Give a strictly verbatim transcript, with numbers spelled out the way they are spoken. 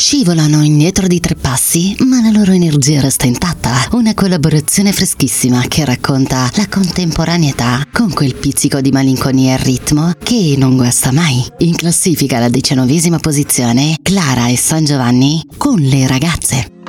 Scivolano indietro di tre passi, ma la loro energia resta intatta. Una collaborazione freschissima che racconta la contemporaneità con quel pizzico di malinconia e ritmo che non guasta mai. In classifica alla diciannovesima posizione, Clara e San Giovanni con Le ragazze.